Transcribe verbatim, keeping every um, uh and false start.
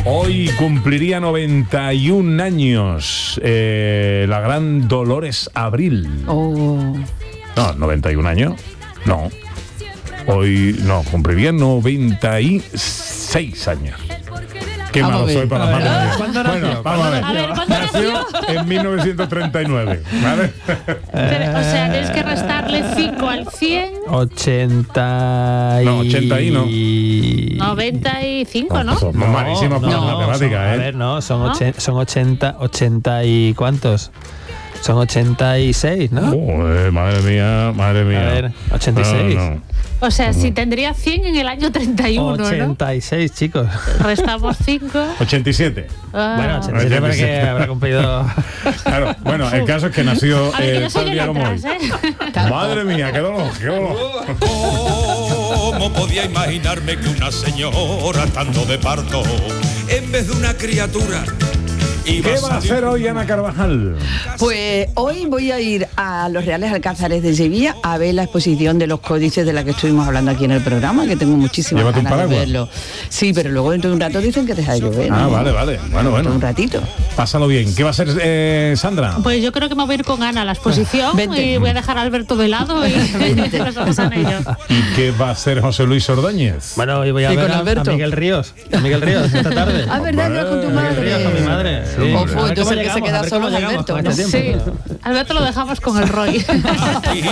Hoy cumpliría noventa y un años eh, la gran Dolores Abril. Oh. No, noventa y un años. No. Hoy no, cumpliría noventa y seis años. Qué Vamos malo a ver. soy para las matemáticas. ¿Cuándo nació? Bueno, vamos a ver. A ver, ¿cuándo Nació en mil novecientos treinta y nueve, ¿vale? O sea, tienes que restarle cinco al cien. ochenta y... No, ochenta y no. noventa y cinco, ¿no? Somos malísimos para no, las matemáticas, son, ¿eh? A ver, no, son, ¿No? ochen- son ochenta, ochenta y ¿cuántos? Son ochenta y seis, ¿no? Joder, madre mía, madre mía. A ver, ochenta y seis. No, no. O sea, si tendría cien en el año treinta y uno, ¿no? ochenta y seis, chicos. Restamos cinco. ochenta y siete. Ah. Bueno, ochenta y siete para que habrá cumplido... Claro, bueno, el caso es que nació A ver, que eh, yo soy tal de día como hoy. atrás, ¿eh? Madre mía, qué dolor, qué dolor. ¿Cómo podía imaginarme que una señora estando de parto, en vez de una criatura, iba ¿Qué va a salir hacer hoy Ana Carvajal? Pues hoy voy a ir a los Reales Alcázares de Sevilla a ver la exposición de los códices de la que estuvimos hablando aquí en el programa, que tengo muchísimas Llévate un ganas de paraguas. verlo. Sí, pero luego dentro de un rato dicen que deja de llover. Ah, ¿no? vale, vale. Bueno, bueno. Un ratito. Pásalo bien. ¿Qué va a hacer eh, Sandra? Pues yo creo que me voy a ir con Ana a la exposición Vente. y voy a dejar a Alberto de lado y Vente. nos vamos a ello. ¿Y qué va a hacer José Luis Ordóñez? Bueno, hoy voy a ¿Y ver con a, a Alberto? Miguel Ríos. A Miguel Ríos esta tarde. Ah, ¿verdad que vas con tu Hombre, Miguel Ríos con mi madre? madre. Sí. O A ver fue, entonces cómo el que se llegamos, queda a ver solo cómo es llegamos Alberto, con ¿no? este Sí, tiempo. Alberto lo dejamos con el Roy.